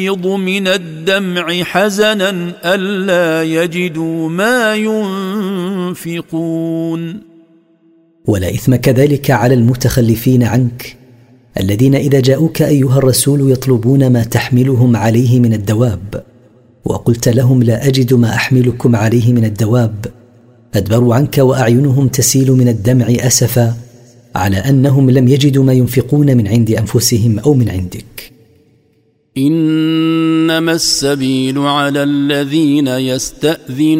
من الدمع حزنا ألا يجدوا ما ينفقون. ولا إثم كذلك على المتخلفين عنك الذين إذا جاءوك أيها الرسول يطلبون ما تحملهم عليه من الدواب وقلت لهم لا أجد ما أحملكم عليه من الدواب أدبروا عنك وأعينهم تسيل من الدمع أسفا على أنهم لم يجدوا ما ينفقون من عند أنفسهم أو من عندك. إنما السبيل على الذين يستأذنون